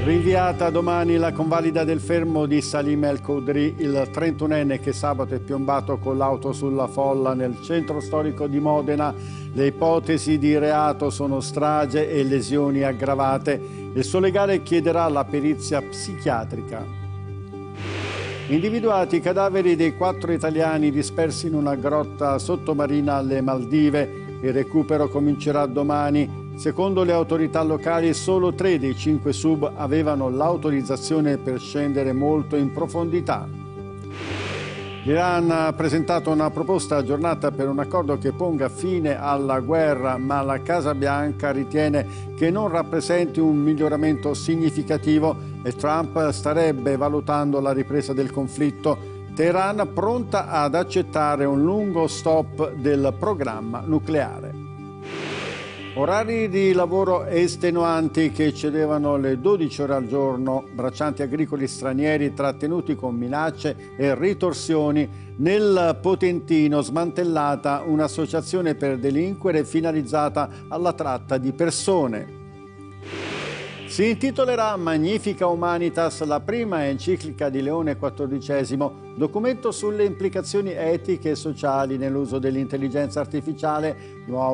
Rinviata domani la convalida del fermo di Salim El Khoudry, il 31enne che sabato è piombato con l'auto sulla folla nel centro storico di Modena. Le ipotesi di reato sono strage e lesioni aggravate. Il suo legale chiederà la perizia psichiatrica. Individuati i cadaveri dei 4 italiani dispersi in una grotta sottomarina alle Maldive. Il recupero comincerà domani. Secondo le autorità locali, solo 3 dei 5 sub avevano l'autorizzazione per scendere molto in profondità. L'Iran ha presentato una proposta aggiornata per un accordo che ponga fine alla guerra, ma la Casa Bianca ritiene che non rappresenti un miglioramento significativo e Trump starebbe valutando la ripresa del conflitto. Teheran pronta ad accettare un lungo stop del programma nucleare. Orari di lavoro estenuanti che eccedevano le 12 ore al giorno, braccianti agricoli stranieri trattenuti con minacce e ritorsioni. Nel Potentino smantellata un'associazione per delinquere finalizzata alla tratta di persone. Si intitolerà Magnifica Humanitas, la prima enciclica di Leone XIV, documento sulle implicazioni etiche e sociali nell'uso dell'intelligenza artificiale.